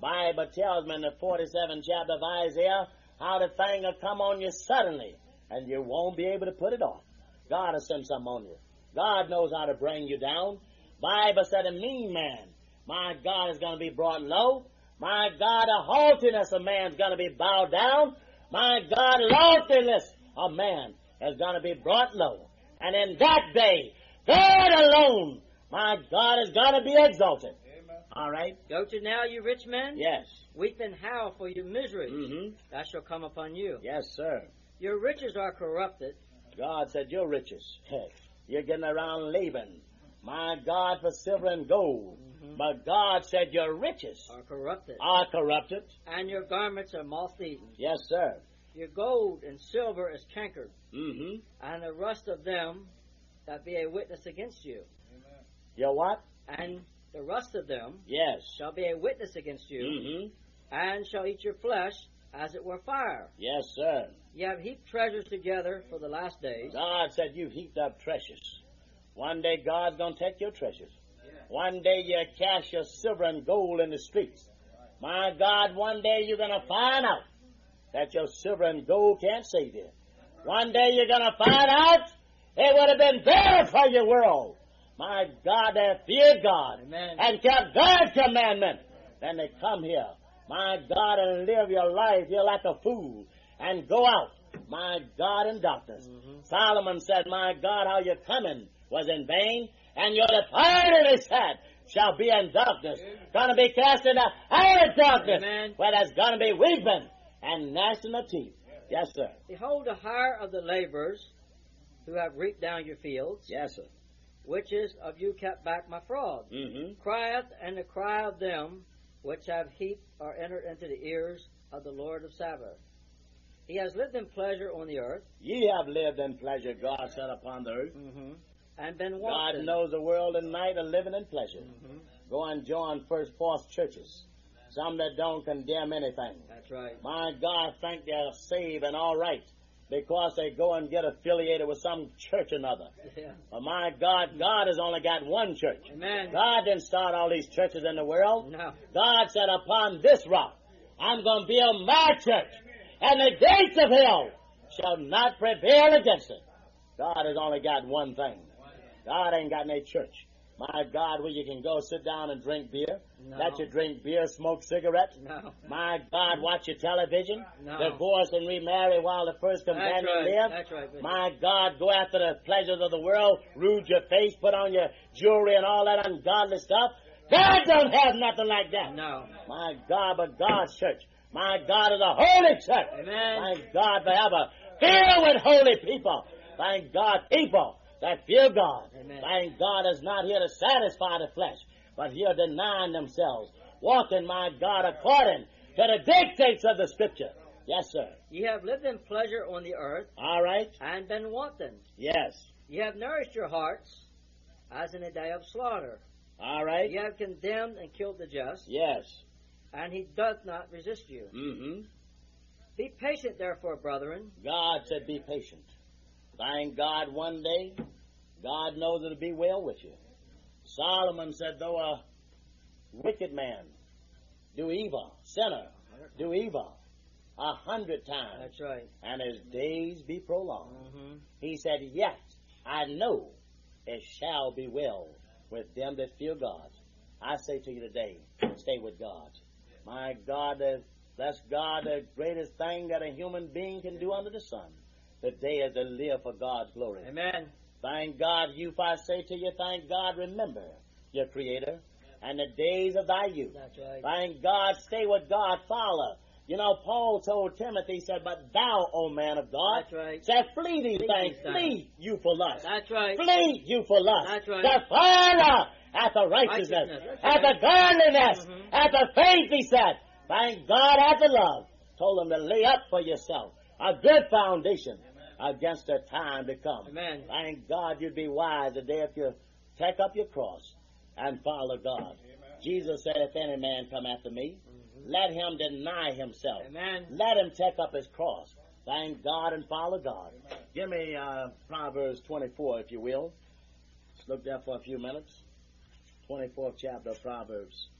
Bible tells me in the 47th chapter of Isaiah how the thing will come on you suddenly, and you won't be able to put it off. God will send something on you. God knows how to bring you down. Bible said a mean man, my God, is going to be brought low. My God, the haughtiness of man is going to be bowed down. My God, loftiness of man is going to be brought low. And in that day, God alone, my God, is going to be exalted. Amen. All right? Go to now, you rich men. Yes. Weep and howl for your miseries. Mm-hmm. That shall come upon you. Yes, sir. Your riches are corrupted. God said, your riches. You're getting around Laban. My God, for silver and gold. Mm-hmm. But God said, your riches Are corrupted. are corrupted. And your garments are moth-eaten. Yes, sir. Your gold and silver is cankered. Mm-hmm. And the rust of them that be a witness against you. Amen. Your what? And the rust of them Yes. shall be a witness against you, Mm-hmm. and shall eat your flesh as it were fire. Yes, sir. Ye have heaped treasures together for the last days. God said, you've heaped up treasures. One day God's going to take your treasures. Yeah. One day you cash your silver and gold in the streets. My God, one day you're going to find out that your silver and gold can't save you. One day you're going to find out it would have been better for your world. My God, they feared God. Amen. And kept God's commandment. Then they come here, my God, and live your life here like a fool and go out, my God, in darkness. Mm-hmm. Solomon said, my God, how your coming was in vain, and your departing, he said, shall be in darkness. Going to be cast into outer darkness, Amen. where there's going to be weeping and gnashing of teeth. Yes, sir. Behold, the hire of the laborers who have reaped down your fields, Yes, sir. which is of you kept back my fraud, Mm-hmm. crieth, and the cry of them which have heaped are entered into the ears of the Lord of Sabaoth. He has lived in pleasure on the earth, Ye have lived in pleasure, God said, upon the earth. and been God wanton. knows the world and night are living in pleasure. Mhm. Go and join first false churches. Some that don't condemn anything. That's right. My God, think they're saved and all right because they go and get affiliated with some church or another. Yeah. But my God, God has only got one church. Amen. God didn't start all these churches in the world. No. God said, upon this rock, I'm going to build my church, and the gates of hell shall not prevail against it. God has only got one thing. God ain't got any church. My God, where you can go sit down and drink beer. No. Let you drink beer, smoke cigarettes. No. My God, watch your television. No. Divorce and remarry while the first companion right. live. That's right, Bishop. My God, go after the pleasures of the world, rouge your face, put on your jewelry and all that ungodly stuff. God don't have nothing like that. No. My God, but God's church. My God is a holy church. Amen. My God, forever filled with holy people. Thank God, people that fear God. Amen. Thank God is not here to satisfy the flesh, but here denying themselves, walking, my God, according to the dictates of the Scripture. Yes, sir. Ye have lived in pleasure on the earth, All right? and been wanton. Yes. Ye have nourished your hearts, as in a day of slaughter. All right? Ye have condemned and killed the just, Yes. and he doth not resist you. Mm-hmm. Be patient, therefore, brethren. God said, be patient. Thank God one day, God knows it'll be well with you. Solomon said, though a wicked man do evil, sinner do evil 100 times, That's right. and his days be prolonged. Mm-hmm. He said, yet I know it shall be well with them that fear God. I say to you today, stay with God. My God, that's God, the greatest thing that a human being can do under the sun. The day is to live for God's glory. Amen. Thank God, youth, I say to you, thank God, remember your Creator and the days of thy youth. That's right. Thank God, stay with God, follow. You know, Paul told Timothy, he said, but thou, O man of God, That's right. said, flee these Flee things, these things. flee youthful lust. That's right. Flee youthful lust. That's right. The fire after righteousness, Righteousness, that's after right. godliness, Mhm. after faith, he said. Thank God, after love. Told him to lay up for yourself a good foundation against the time to come. Amen. Thank God you'd be wise today if you take up your cross and follow God. Jesus said, if any man come after me, let him deny himself. Amen. Let him take up his cross. Thank God and follow God. Give me Proverbs 24, if you will. Let's look there for a few minutes. 24th chapter of Proverbs.